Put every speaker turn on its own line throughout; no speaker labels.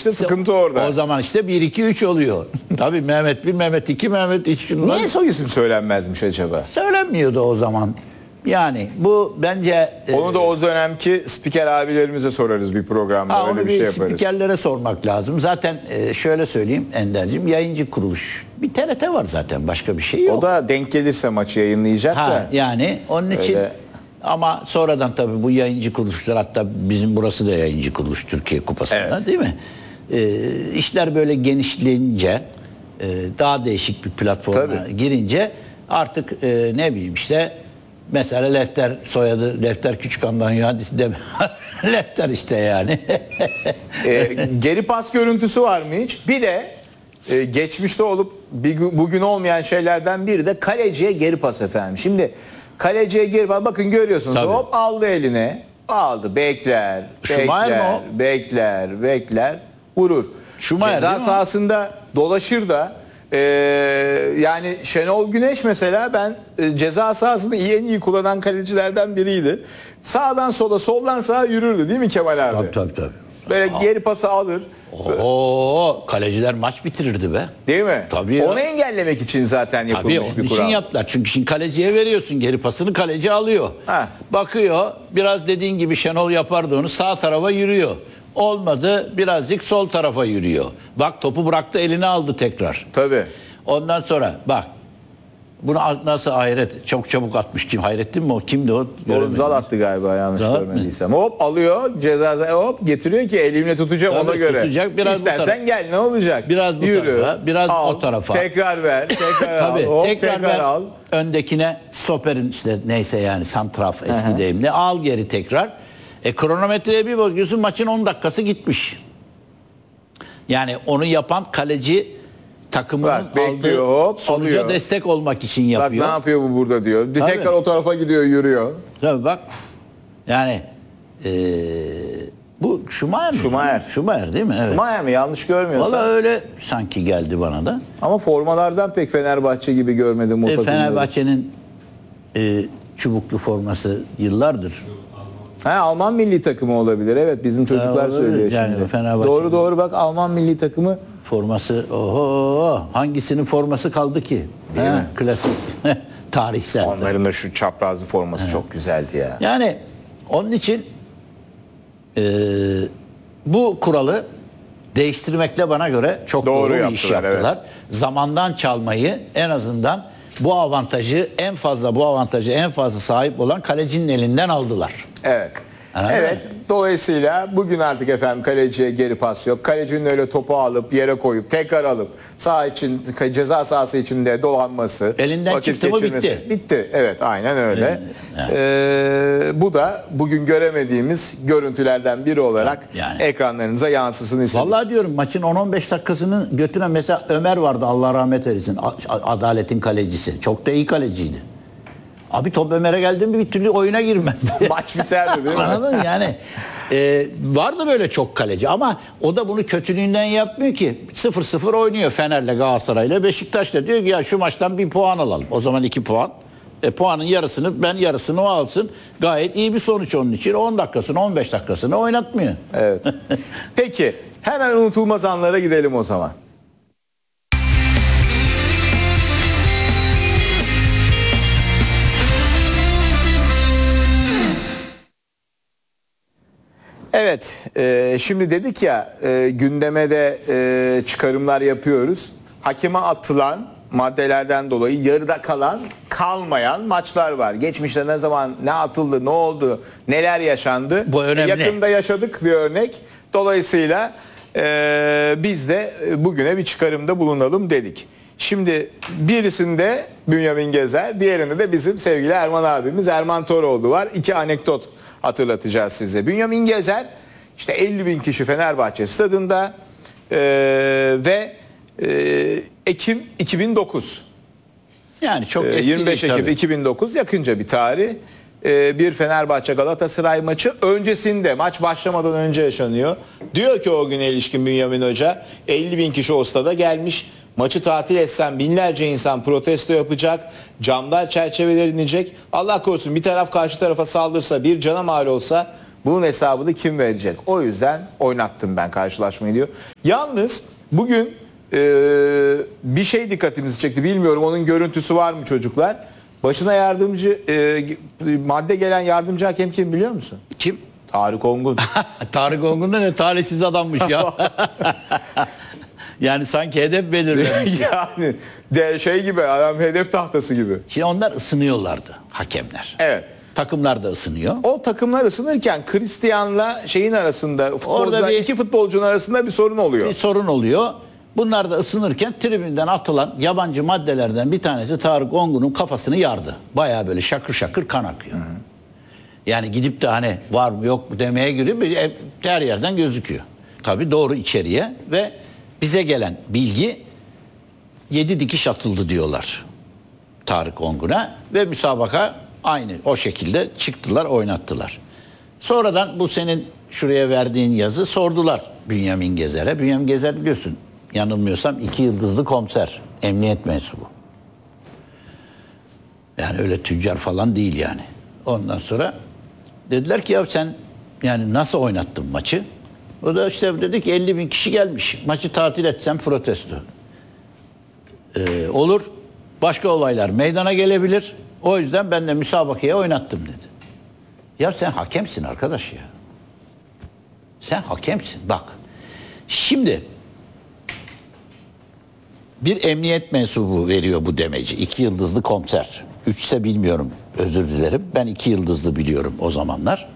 işte sıkıntı orada.
O zaman işte 1-2-3 oluyor. Tabii Mehmet 1, Mehmet 2, Mehmet 3.
Niye soy isim söylenmezmiş acaba?
Söylenmiyordu o zaman. Yani bu bence...
Onu da o dönemki spiker abilerimize sorarız bir programda. Öyle
onu
bir
bir
şey yaparız.
spikerlere sormak lazım. Zaten şöyle söyleyeyim Ender'cim, yayıncı kuruluş. Bir TRT var zaten, başka bir şey yok.
O da denk gelirse maçı yayınlayacak da.
Yani onun için
Öyle.
ama sonradan tabii bu yayıncı kuruluşlar, hatta bizim burası da yayıncı kuruluş Türkiye Kupası'nda,
Evet.
değil mi? İşler böyle genişleyince, daha değişik bir platforma
Tabii.
girince artık ne bileyim işte mesela Lefter soyadı, Lefter Küçükan'dan Yuhadis deme. Lefter işte yani.
Geri pas görüntüsü var mı hiç? Bir de geçmişte olup bugün olmayan şeylerden biri de kaleciye geri pas efendim. Şimdi kaleciye geri pas, bakın görüyorsunuz,
Tabii.
hop aldı eline, aldı, bekler,
Schumacher mı
bekler, vurur.
Schumacher
Ceza
değil mi?
sahasında dolaşır da yani Şenol Güneş mesela ben ceza sahasını en iyi kullanan kalecilerden biriydi. Sağdan sola, soldan sağa yürürdü değil mi Kemal abi?
Tabii.
Böyle geri pası alır.
Oo, kaleciler maç bitirirdi be.
Değil mi?
Tabii ya.
Onu engellemek için zaten
Tabii
yapılmış
onun
bir
için
kural.
yaptılar. Çünkü şimdi kaleciye veriyorsun geri pasını, kaleci alıyor.
Ha.
Bakıyor, biraz dediğin gibi Şenol yapardı onu, sağ tarafa yürüyor. Olmadı, birazcık sol tarafa yürüyor. Bak topu bıraktı, eline aldı tekrar.
Tabii.
Ondan sonra bak bunu nasıl Hayret çok çabuk atmış, kim Hayrettin mi o, kimdi o?
Doğru,
Göremedim.
Zal attı galiba yanlış
Zal mı?
görmediysem. Hop alıyor ceza, hop getiriyor ki elimle tutacağım,
Tabii,
ona göre.
tutacak, biraz bu
İstersen
tarafa.
gel, ne olacak?
Biraz bu
Yürü,
tarafa, biraz
al,
o tarafa.
Tekrar ver, tekrar al,
Tabii,
hop,
tekrar ver
al.
öndekine, stoperin işte neyse yani santraf eski deyimle, al geri tekrar. Kronometreye bir bakıyorsun, maçın 10 dakikası gitmiş. Yani onu yapan kaleci takımının
Bak, bekliyor,
aldığı
hop,
sonuca
alıyor.
destek olmak için
Bak
yapıyor.
ne yapıyor bu burada diyor. Bir
Tabii.
tekrar o tarafa gidiyor, yürüyor.
Tabii bak. Yani bu Schumacher mi? Schumacher değil mi? Evet.
Schumacher mi? Yanlış görmüyorsam.
Valla öyle sanki geldi bana da.
Ama formalardan pek Fenerbahçe gibi görmedim o takımları.
Fenerbahçe'nin çubuklu forması yıllardır.
Alman milli takımı olabilir. Evet, bizim çocuklar
olabilir.
söylüyor
Yani
şimdi.
Fenerbahçe-
Doğru bak, Alman milli takımı.
Forması, oho, hangisinin forması kaldı ki?
Değil mi?
Klasik, tarihsel.
Onların da şu çaprazlı forması çok güzeldi ya.
Yani onun için bu kuralı değiştirmekle bana göre çok
Doğru
doğru bir iş
yaptılar,
yaptılar. Zamandan çalmayı, en azından bu avantajı en fazla sahip olan kalecinin elinden aldılar.
Evet.
Anladın
Evet.
mı?
Dolayısıyla bugün artık efendim kaleciye geri pas yok. Kalecinin öyle topu alıp yere koyup tekrar alıp ceza sahası içinde dolanması,
Elinden
vakit
çıktı mı
geçirmesi.
bitti.
Bitti. Evet, aynen öyle. Bu da bugün göremediğimiz görüntülerden biri olarak
Yani.
ekranlarınıza yansısın istedim.
Vallahi diyorum, maçın 10-15 dakikasını götüren mesela Ömer vardı, Allah rahmet eylesin. Adaletin kalecisi. Çok da iyi kaleciydi. Abi top Ömer'e geldi mi bir türlü oyuna girmezdi.
Maç biterdi değil mi?
Anladın mı? Yani vardı böyle çok kaleci ama o da bunu kötülüğünden yapmıyor ki. 0-0 oynuyor Fener'le, Galatasaray'la, Beşiktaş'la, diyor ki ya şu maçtan bir puan alalım. O zaman 2 puan. Puanın yarısını o alsın. Gayet iyi bir sonuç onun için. 10 dakikasını 15 dakikasını oynatmıyor.
Evet. Peki hemen unutulmaz anlara gidelim o zaman. Evet, şimdi dedik ya gündeme de çıkarımlar yapıyoruz. Hakeme atılan maddelerden dolayı yarıda kalmayan maçlar var. Geçmişte ne zaman ne atıldı, ne oldu, neler yaşandı.
Bu önemli.
Yakında yaşadık bir örnek. Dolayısıyla biz de bugüne bir çıkarımda bulunalım dedik. Şimdi birisinde Bünyamin Gezer, diğerinde de bizim sevgili Erman abimiz Erman Toroğlu var. 2 anekdot hatırlatacağız size. Bünyamin Gezer işte 50.000 kişi Fenerbahçe stadında ve Ekim 2009.
Yani çok eski
25
değil
Ekim
tabii.
2009 yakınca bir tarih. Bir Fenerbahçe Galatasaray maçı öncesinde, maç başlamadan önce yaşanıyor. Diyor ki o güne ilişkin Bünyamin Hoca, 50.000 kişi o stada gelmiş. Maçı tatil etsem binlerce insan protesto yapacak. Camlar, çerçeveler inecek. Allah korusun bir taraf karşı tarafa saldırsa, bir cana mal olsa Bunun hesabını kim verecek? O yüzden oynattım ben karşılaşmayı diyor. Yalnız bugün bir şey dikkatimizi çekti. Bilmiyorum, onun görüntüsü var mı çocuklar? Başına yardımcı madde gelen yardımcı hakem kim biliyor musun?
Kim?
Tarık Ongun.
Tarık Ongun da ne talihsiz adammış ya. Yani sanki hedef belirlemiş.
Yani şey gibi, adam hedef tahtası gibi.
Şimdi onlar ısınıyorlardı, hakemler.
Evet.
Takımlar da ısınıyor.
O takımlar ısınırken Christian'la şeyin arasında, iki futbolcunun arasında bir sorun oluyor.
Bir sorun oluyor. Bunlar da ısınırken tribünden atılan yabancı maddelerden bir tanesi Tarık Ongun'un kafasını yardı. Bayağı böyle şakır şakır kan akıyor. Yani gidip de hani var mı yok mu demeye giriyor. Her yerden gözüküyor. Tabii doğru içeriye ve bize gelen bilgi 7 dikiş atıldı diyorlar Tarık Ongun'a ve müsabaka aynı o şekilde çıktılar, oynattılar. Sonradan bu senin şuraya verdiğin yazı sordular Bünyamin Gezer'e. Bünyamin Gezer biliyorsun, yanılmıyorsam 2 yıldızlı komiser, emniyet mensubu. Yani öyle tüccar falan değil yani. Ondan sonra dediler ki ya sen yani nasıl oynattın maçı? O da işte dedi ki 50 bin kişi gelmiş. Maçı tatil etsem protesto. Olur. Başka olaylar meydana gelebilir. O yüzden ben de müsabakaya oynattım dedi. Ya sen hakemsin arkadaş ya. Sen hakemsin. Bak. Şimdi bir emniyet mensubu veriyor bu demeci. 2 yıldızlı komiser. 3 ise bilmiyorum. Özür dilerim. Ben 2 yıldızlı biliyorum o zamanlar.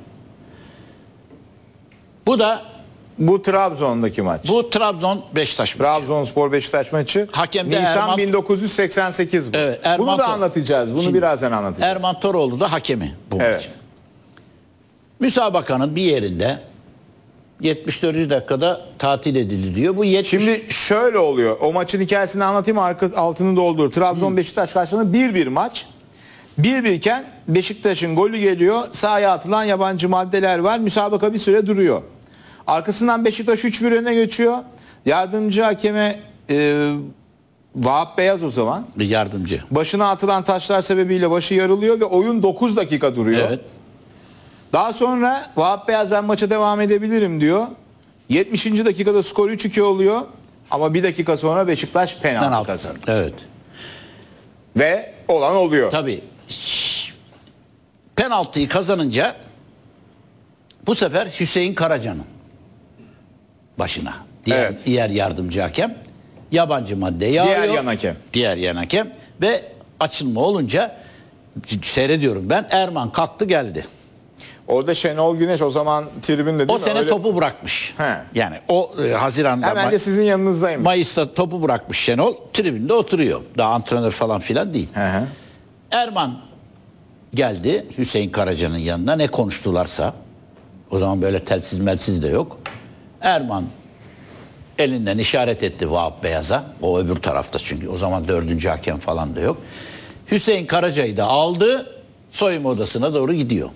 Bu
Trabzon'daki maç.
Bu Trabzon Beşiktaş maçı.
Trabzonspor Beşiktaş maçı.
Hakem de
Nisan 1988 bu.
Evet,
Bunu da anlatacağız. Bunu birazdan anlatacağız.
Erman Toroğlu da hakemi bu
Evet.
maçın. Müsabakanın bir yerinde 74. dakikada tatil edildi diyor. Bu 70...
Şimdi şöyle oluyor. O maçın hikayesini anlatayım, altını doldur. Trabzon Beşiktaş karşısında 1-1 maç. 1-1 iken Beşiktaş'ın golü geliyor. Sahaya atılan yabancı maddeler var. Müsabaka bir süre duruyor. Arkasından Beşiktaş 3-1 öne geçiyor. Yardımcı hakeme Vahap Beyaz o zaman.
Bir yardımcı.
Başına atılan taşlar sebebiyle başı yarılıyor ve oyun 9 dakika duruyor.
Evet.
Daha sonra Vahap Beyaz ben maça devam edebilirim diyor. 70. dakikada skor 3-2 oluyor. Ama bir dakika sonra Beşiktaş penaltı kazanıyor.
Evet.
Ve olan oluyor.
Tabii. Penaltıyı kazanınca bu sefer Hüseyin Karaca'nın başına.
Evet.
Diğer yardımcı hakem. Yabancı madde yağıyor.
Diğer yan hakem.
Diğer yan hakem. Ve açılma olunca seyrediyorum ben. Erman kalktı geldi.
Orada Şenol Güneş o zaman tribünde değil
O
mi?
sene
Öyle...
topu bırakmış.
He.
Yani o Haziran'da
Hemen de sizin yanınızdayım.
Mayıs'ta topu bırakmış Şenol. Tribünde oturuyor. Daha antrenör falan filan değil.
Hı.
Erman geldi Hüseyin Karaca'nın yanına, ne konuştularsa. O zaman böyle telsiz melsiz de yok. Erman elinden işaret etti Vahap Beyaz'a. O öbür tarafta çünkü o zaman 4. hakem falan da yok. Hüseyin Karaca'yı da aldı. Soyunma odasına doğru gidiyor.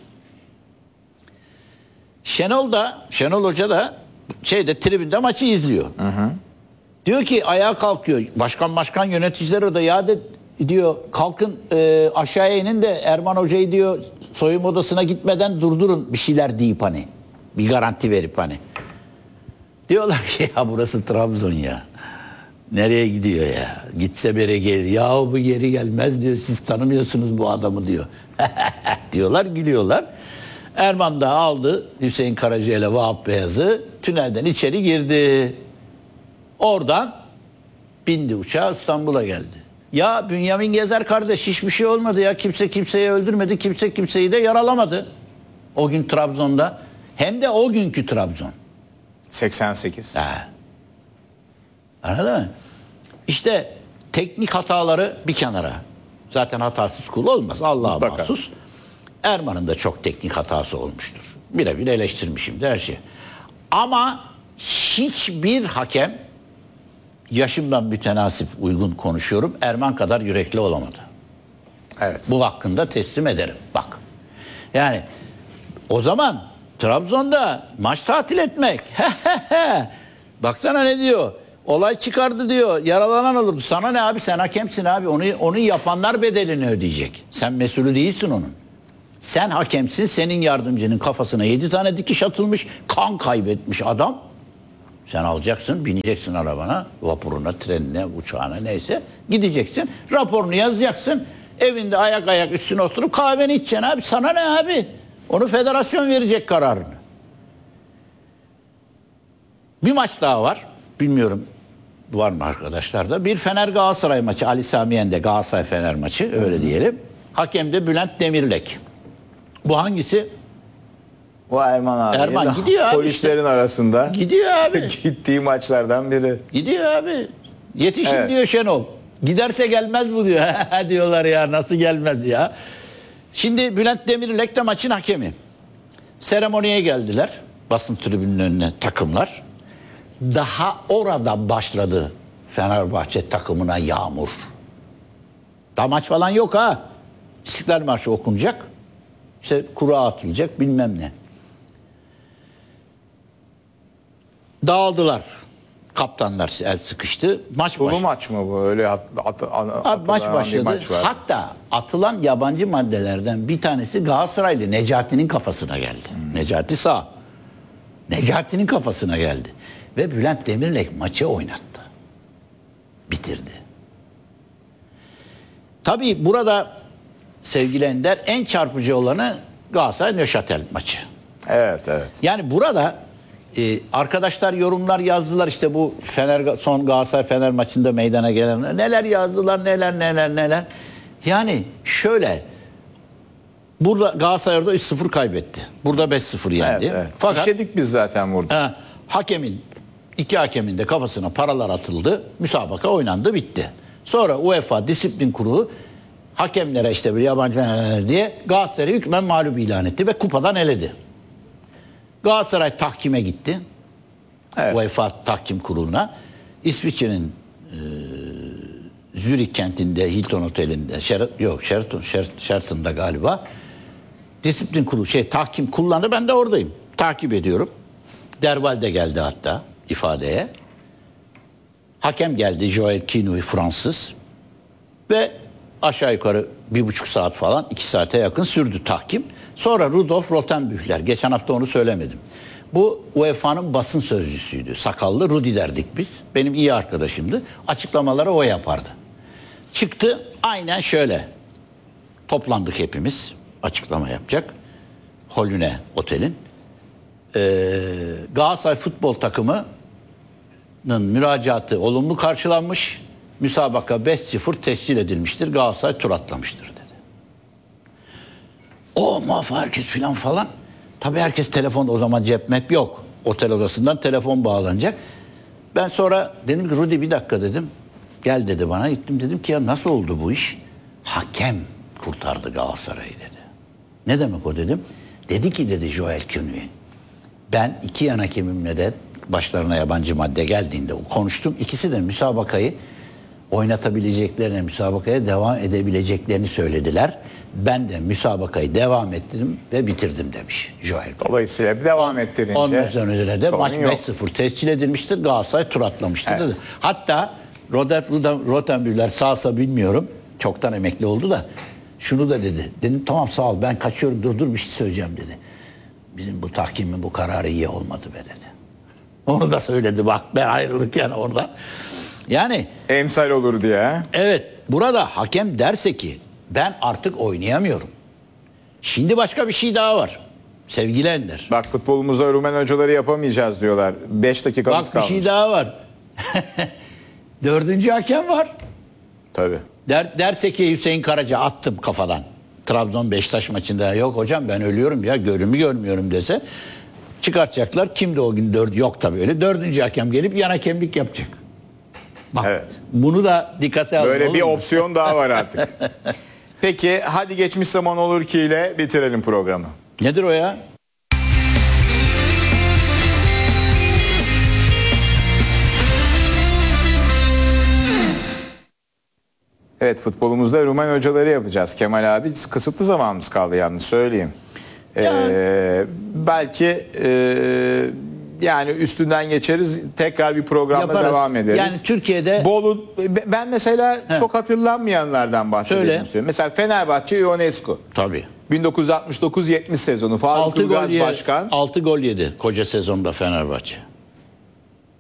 Şenol Hoca da tribünde maçı izliyor. Hı. Diyor ki ayağa kalkıyor. Başkan yöneticileri de diyor kalkın aşağıya inin de Erman Hoca'yı diyor soyunma odasına gitmeden durdurun bir şeyler deyip hani bir garanti verip hani. Diyorlar ki ya burası Trabzon ya. Nereye gidiyor ya? Gitse bere gelir. Yahu bu geri gelmez diyor. Siz tanımıyorsunuz bu adamı diyor. Diyorlar, gülüyorlar. Erman da aldı Hüseyin Karaca ile Vahap Beyaz'ı, tünelden içeri girdi. Oradan bindi uçağa, İstanbul'a geldi. Ya Bünyamin Gezer kardeş hiçbir şey olmadı ya. Kimse kimseyi öldürmedi. Kimse kimseyi de yaralamadı. O gün Trabzon'da. Hem de o günkü Trabzon.
88.
Ha. Anladın mı? İşte teknik hataları bir kenara. Zaten hatasız kul olmaz. Allah'a mahsus. Erman'ın da çok teknik hatası olmuştur. Birebir eleştirmişim de her şey. Ama hiçbir hakem, yaşımdan mütenasip uygun konuşuyorum, Erman kadar yürekli olamadı.
Evet.
Bu hakkında teslim ederim. Bak. Yani o zaman Trabzon'da maç tatil etmek. Baksana ne diyor? Olay çıkardı diyor. Yaralanan olurdu. Sana ne abi? Sen hakemsin abi. Onu yapanlar bedelini ödeyecek. Sen mesulü değilsin onun. Sen hakemsin, senin yardımcının kafasına 7 tane dikiş atılmış, kan kaybetmiş adam. Sen alacaksın, bineceksin arabana, vapuruna, trenine, uçağına neyse gideceksin. Raporunu yazacaksın. Evinde ayak ayak üstüne oturup kahveni içeceksin abi. Sana ne abi? Onu federasyon verecek kararını. Bir maç daha var. Bilmiyorum var mı arkadaşlar da. Bir Fener Galatasaray maçı. Ali Sami Yen'de Galatasaray Fener maçı öyle diyelim. Hakem de Bülent Demirlek. Bu hangisi?
O Erman abi.
Erman gidiyor abi
Polislerin arasında.
Gidiyor abi.
Gittiği maçlardan biri.
Gidiyor abi. Yetişin
Evet.
diyor Şenol. Giderse gelmez bu diyor. Diyorlar ya, nasıl gelmez ya. Şimdi Bülent Demirelek de maçın hakemi. Seremoniye geldiler. Basın tribününün önüne takımlar. Daha orada başladı Fenerbahçe takımına yağmur. Daha maç falan yok ha. İstiklal Marşı okunacak. İşte kura atılacak bilmem ne. Dağıldılar. Kaptanlar el sıkıştı. Maç
Sulu
başladı.
maç mı bu? Öyle
Abi maç
atılan bir
başladı.
maç var.
Hatta atılan yabancı maddelerden bir tanesi Galatasaraylı Necati'nin kafasına geldi. Necati sağ. Necati'nin kafasına geldi. Ve Bülent Demirelek maçı oynattı. Bitirdi. Tabii burada sevgili Ender en çarpıcı olanı Galatasaray Neuchâtel maçı.
Evet.
Yani burada arkadaşlar yorumlar yazdılar, işte bu son Galatasaray Fener maçında meydana gelen neler yazdılar, neler. Yani şöyle, burada Galatasaray orada 3-0 kaybetti. Burada 5-0 yendi.
Evet.
Fakat
İşledik biz zaten burada.
iki hakemin de kafasına paralar atıldı. Müsabaka oynandı, bitti. Sonra UEFA Disiplin Kurulu hakemlere işte bir yabancı diye Galatasaray'ı hükmen mağlup ilan etti ve kupadan eledi. Galatasaray tahkime gitti.
Evet.
UEFA Tahkim Kurulu'na. İsviçre'nin Zürich kentinde Hilton Oteli'nde Sheraton'da galiba disiplin kurulu tahkim kullandı. Ben de oradayım. Takip ediyorum. Derval de geldi hatta ifadeye. Hakem geldi, Joel Quinoy, Fransız. Ve aşağı yukarı 1,5 saat falan, 2 saate yakın sürdü tahkim. Sonra Rudolf Rothenbüchler, geçen hafta onu söylemedim. Bu UEFA'nın basın sözcüsüydü. Sakallı Rudi derdik biz. Benim iyi arkadaşımdı. Açıklamaları o yapardı. Çıktı aynen şöyle. Toplandık hepimiz. Açıklama yapacak. Holüne Otel'in. Galatasaray futbol takımının müracaatı olumlu karşılanmış. Müsabaka 5-0 tescil edilmiştir. Galatasaray tur atlamıştır dedi. O muhafaza herkes falan. Tabii herkes telefonda, o zaman cep map yok. Otel odasından telefon bağlanacak. Ben sonra dedim ki Rudi bir dakika dedim. Gel dedi bana. Gittim dedim ki ya nasıl oldu bu iş? Hakem kurtardı Galatasaray'ı dedi. Ne demek o dedim. Dedi ki dedi Joel Quinoy. Ben iki yan hakemimle de başlarına yabancı madde geldiğinde konuştum. İkisi de müsabakayı oynatabileceklerini, müsabakaya devam edebileceklerini söylediler. Ben de müsabakayı devam ettim ve bitirdim demiş Joel.
Dolayısıyla devam ettirince
Onun üzerine de maç
yok.
5-0 tescil edilmiştir. Galatasaray tur atlamıştır dedi. Hatta Rothenbüchler sağsa bilmiyorum. Çoktan emekli oldu da şunu da dedi. Dedim tamam sağ ol ben kaçıyorum, dur bir şey söyleyeceğim dedi. Bizim bu tahkimin bu kararı iyi olmadı be dedi. Onu da söyledi bak ben ayrılırken orada. Yani
Emsal olur diye.
evet, burada hakem derse ki ben artık oynayamıyorum. Şimdi başka bir şey daha var. Sevgili Ender.
Bak futbolumuzda Rumen hocaları yapamayacağız diyorlar. 5 dakikamız
Bak bir
kalmış.
şey daha var. Dördüncü hakem var.
Tabii.
Derse ki Hüseyin Karaca attım kafadan. Trabzon Beşiktaş maçında yok hocam ben ölüyorum ya görmüyorum dese çıkartacaklar. Kimdi o gün yok tabii öyle. Dördüncü hakem gelip yan hakemlik yapacak. Bak,
Evet.
bunu da dikkate alın.
Böyle
olur
bir
mu?
opsiyon daha var artık. Peki hadi geçmiş zaman olur ki ile bitirelim programı.
Nedir o ya?
Evet futbolumuzda Rumen hocaları yapacağız. Kemal abi kısıtlı zamanımız kaldı yalnız söyleyeyim. Belki yani üstünden geçeriz. Tekrar bir programda
Yaparız.
devam ederiz.
Yani Türkiye'de
ben mesela çok hatırlanmayanlardan bahsedeyim
Söyle.
istiyorum. Mesela Fenerbahçe Ionescu.
tabii.
1969-70 sezonu Faruk
6 gol,
Ilgaz başkan.
6 gol yedi koca sezonda Fenerbahçe.